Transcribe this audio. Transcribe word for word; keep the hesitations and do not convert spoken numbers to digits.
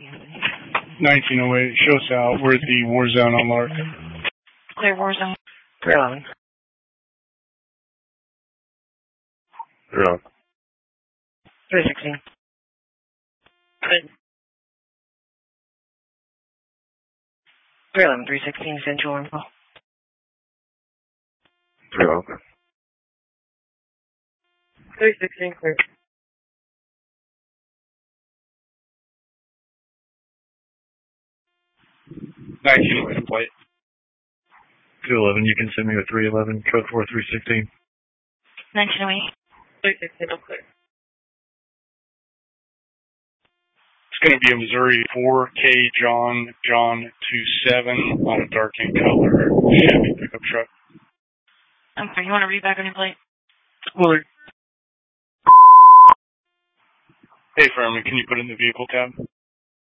nineteen oh eight, show us out. We're at the war zone on Lark. Clear war zone. three eleven. three eleven. three sixteen. three eleven, three sixteen, central info. three eleven. three sixteen, clear. nineteen oh eight, plate. two eleven, you can send me a three eleven, code four three sixteen. nineteen oh eight. three sixteen, clear. It's going to be a Missouri four K John John two seven on a dark in color Chevy pickup truck. Okay, you want to read back on your plate? Willard. Hey, Furman, can you put in the vehicle tab?